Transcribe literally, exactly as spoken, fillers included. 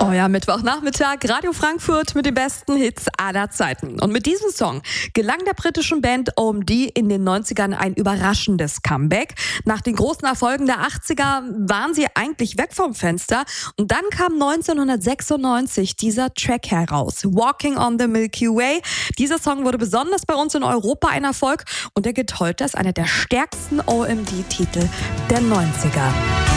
Oh ja, Mittwochnachmittag, Radio Frankfurt mit den besten Hits aller Zeiten. Und mit diesem Song gelang der britischen Band O M D in den neunzigern ein überraschendes Comeback. Nach den großen Erfolgen der achtziger waren sie eigentlich weg vom Fenster. Und dann kam neunzehnhundertsechsundneunzig dieser Track heraus, Walking on the Milky Way. Dieser Song wurde besonders bei uns in Europa ein Erfolg und er gilt heute als einer der stärksten O M D-Titel der neunziger.